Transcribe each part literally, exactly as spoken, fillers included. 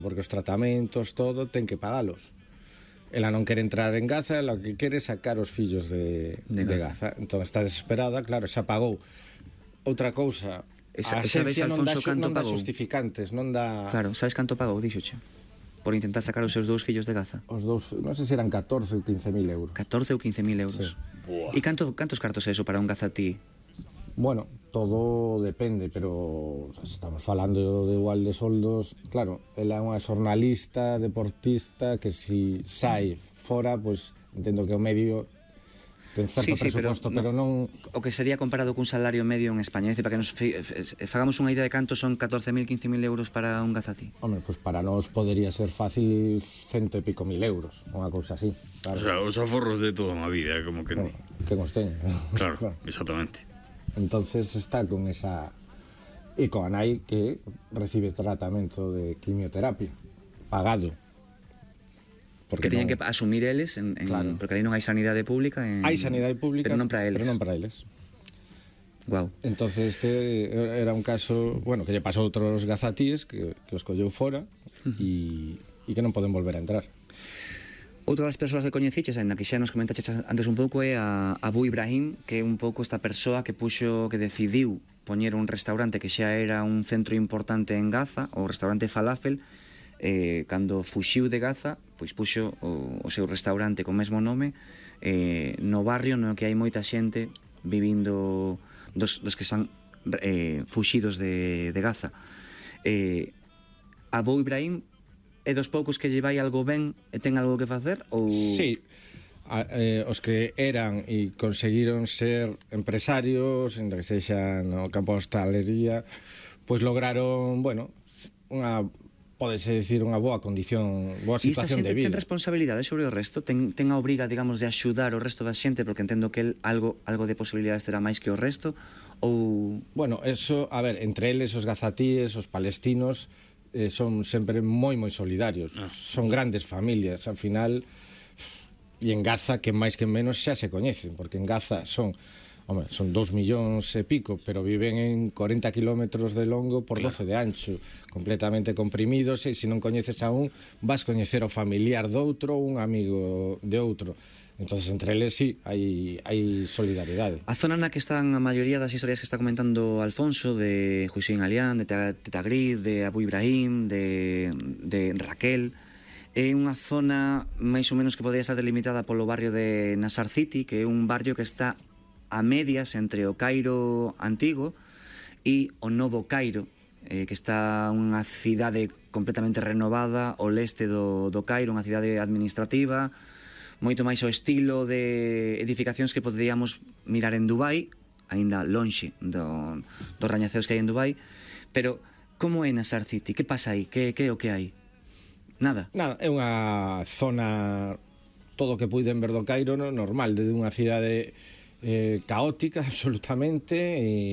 porque os tratamentos, todo, ten que pagalos. Ela non quere entrar en Gaza, ela o que quere é sacar os fillos de, De de Gaza. Gaza. Entón está desesperada, claro, xa pagou. Outra cousa, Esa- a sabes, axencia non dá, Alfonso, canto non dá pagou? justificantes, non dá... Claro, sabes canto pagou, dixoche? Por intentar sacar os seus dous fillos de Gaza. Os dous, non sei se eran catorce ou quince mil euros. catorce ou quince mil euros. Sí. E canto, cantos cartos é eso para un gazatí? Bueno, todo depende, pero estamos falando de igual de soldos. Claro, ela é unha xornalista, deportista, que si sai fora, pois entendo que o medio ten certo Sí, sí, pero presuposto, pero, no- non... O que sería comparado cun salario medio en España. É dicir, para que nos fi- f- fagamos unha idea de canto son catorce mil, quince mil euros para un gazatí. Home, pois para nós podería ser fácil cento e pico mil euros, unha cousa así. O Claro, sea, os aforros de toda unha vida, como que... bueno, que nos teña. Claro, exactamente. Entonces está con esa... E coa nai que recibe tratamento de quimioterapia, pagado. Que teñen non- que asumir eles en, en, Claro. porque aí non hai sanidade pública en, Hai sanidade pública, pero non para eles. Pero non para eles. Guau. Entonces este era un caso, bueno, que lle pasou a outros gazatíes que, que os colleu fora e, e que non poden volver a entrar. Outra das persoas que coñeciches, ainda que xa nos comentaches antes un pouco, é a Abu Ibrahim, que é un pouco esta persoa que puxo, que decidiu poñer un restaurante que xa era un centro importante en Gaza, o restaurante Falafel. Eh, cando fuxiu de Gaza, pois puxo o, o seu restaurante co mesmo nome eh, no barrio no que hai moita xente vivindo dos, dos que están eh, fuxidos de, de Gaza. eh, Abu Ibrahim é dos poucos que lle vai algo ben e ten algo que facer? Ou... Sí, a, eh, os que eran e conseguiron ser empresarios, en que sexa no campo da hostalería, pois lograron, bueno, unha, pódese decir, unha boa condición, boa E esta situación xente de vida. ten responsabilidade sobre o resto? Ten, ten a obriga, digamos, de axudar o resto da xente, porque entendo que el algo, algo de posibilidades terá máis que o resto? Ou... Bueno, eso, a ver, entre eles os gazatíes, os palestinos, eh, son sempre moi moi solidarios. Ah. Son grandes familias, ao final, e en Gaza, que máis que menos xa se coñecen, porque en Gaza son, home, son dous millóns e pico, pero viven en corenta kilómetros de longo por doce de ancho, completamente comprimidos, e se non coñeces a un, vas coñecer o familiar doutro ou un amigo de outro. Entonces, entre eles, sí, hai, hai solidaridade. A zona na que están a maioría das historias que está comentando Alfonso, de Hussein Alián, de Tetagrid, de Abu Ibrahim, de, de Raquel, é unha zona máis ou menos que podría estar delimitada polo barrio de Nasar City, que é un barrio que está a medias entre o Cairo antigo e o novo Cairo, eh, que está unha cidade completamente renovada ao leste do, do Cairo, unha cidade administrativa, moito máis o estilo de edificacións que poderíamos mirar en Dubai, aínda lonxe do, dos rañaceos que hai en Dubai. Pero como é Nasar City? Que pasa aí? Que, que é o que hai? Nada. Nada, é unha zona, todo o que puiden ver do Cairo, no, normal, desde unha cidade eh, caótica absolutamente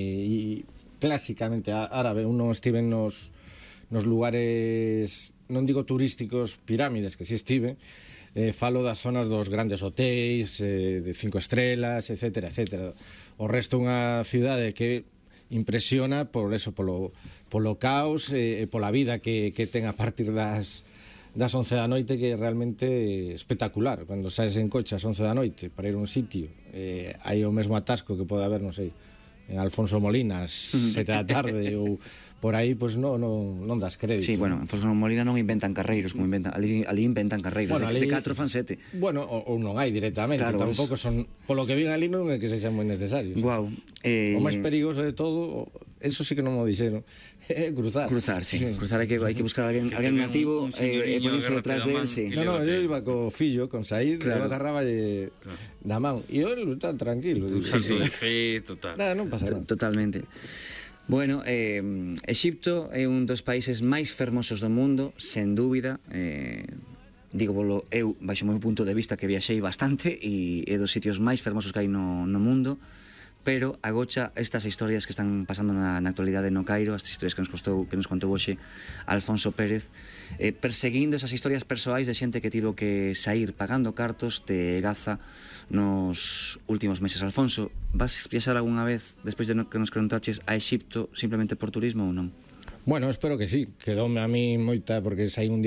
e, e clásicamente árabe. Uno estive nos, nos lugares, non digo turísticos, pirámides, que si estive, eh, falo das zonas dos grandes hotéis, eh, de cinco estrelas, etcétera, etcétera. O resto é unha cidade que impresiona por eso, polo, polo caos e eh, pola vida que, que ten a partir das das once da noite, que é realmente espectacular. Cando saes en coche ás once da noite para ir a un sitio, eh, hai o mesmo atasco que pode haber, non sei, en Alfonso Molina ás sete da tarde ou por aí, pois non, non, non das crédito. Sí, bueno, en Alfonso Molina non inventan carreiros, como inventan, ali, ali inventan carreiros, Bueno, de, ali- de catro fan sete. Bueno, ou, ou non hai directamente, Claro, tampouco son, polo que vin ali non é que sexan moi necesarios. Guau. Eh, O máis perigoso de todo, eso sí que non mo dixeron, é cruzar. Cruzar, sí. Cruzar hai que, hai que buscar alguén, Que alguén te ven nativo un- un eh, e señoriño, ponerse detrás agárrate da del, man sí. e No, no, lévate. eu iba co fillo, con Said, Claro. claro. Eu agarraba de, Claro. da man, e eu está tranquilo. Un Digo, salto sí. de fe total. Nada, non pasa nada. Totalmente. Bueno, eh, Exipto é un dos países máis fermosos do mundo, sen dúbida. Eh, digo bolo eu, baixo o meu punto de vista, que viaxei bastante e é dos sitios máis fermosos que hai no, no mundo, pero agocha estas historias que están pasando na, na actualidade no Cairo, estas historias que nos costou, que nos contou hoxe Alfonso Pérez, eh, perseguindo esas historias persoais de xente que tivo que sair pagando cartos de Gaza nos últimos meses. Alfonso, vas viaxar algunha vez, despois de no, que nos contaches, a Exipto simplemente por turismo ou non? Bueno, espero que sí, quedoume a mí moita porque saí un día